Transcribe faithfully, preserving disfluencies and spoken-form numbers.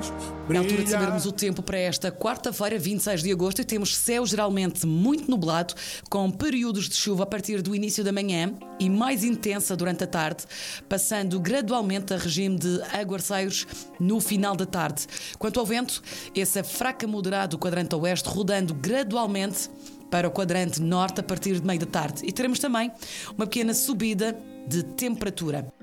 mais É a altura de brilhar. sabermos o tempo para esta quarta-feira, vinte e seis de agosto, e temos céu geralmente muito nublado, com períodos de chuva a partir do início da manhã e mais intensa durante a tarde, passando gradualmente a regime de aguaceiros no final da tarde. Quanto ao vento, esse é fraco a moderado do quadrante oeste, rodando gradualmente para o quadrante norte a partir de meio da tarde. E teremos também uma pequena subida de temperatura.